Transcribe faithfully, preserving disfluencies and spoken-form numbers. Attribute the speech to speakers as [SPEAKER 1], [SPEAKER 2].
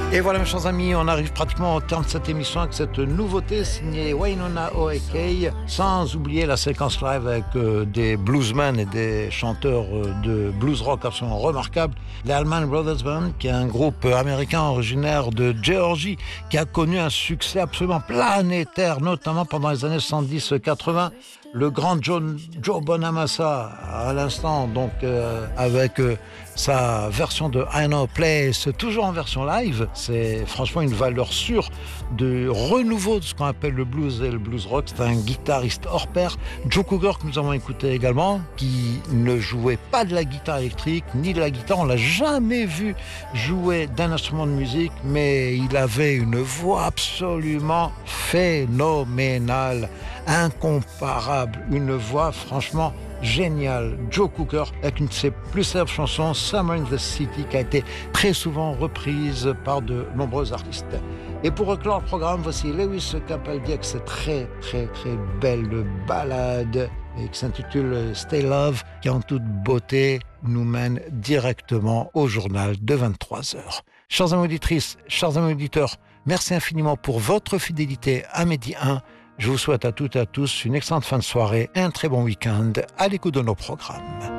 [SPEAKER 1] Et voilà mes chers amis, on arrive pratiquement au terme de cette émission avec cette nouveauté signée Wynonna O'Akey, sans oublier la séquence live avec euh, des bluesmen et des chanteurs euh, de blues rock absolument remarquables. Les Allman Brothers Band, qui est un groupe américain originaire de Géorgie, qui a connu un succès absolument planétaire, notamment pendant les années soixante-dix quatre-vingt. Le grand John, Joe Bonamassa, à l'instant, donc euh, avec euh, sa version de I Know a Place, toujours en version live. C'est franchement une valeur sûre de renouveau de ce qu'on appelle le blues et le blues rock. C'est un guitariste hors pair. Joe Cocker, que nous avons écouté également, qui ne jouait pas de la guitare électrique, ni de la guitare. On l'a jamais vu jouer d'un instrument de musique, mais il avait une voix absolument phénoménale, incomparable, une voix franchement géniale. Joe Cocker avec une de ses plus célèbres chansons, Summer in the City, qui a été très souvent reprise par de nombreux artistes. Et pour reclore le programme, voici Lewis Capaldi avec cette très très très belle ballade et qui s'intitule Stay Love, qui en toute beauté nous mène directement au journal de vingt-trois heures. Chers amis auditrices, chers amis auditeurs, merci infiniment pour votre fidélité à Midi un. Je vous souhaite à toutes et à tous une excellente fin de soirée et un très bon week-end à l'écoute de nos programmes.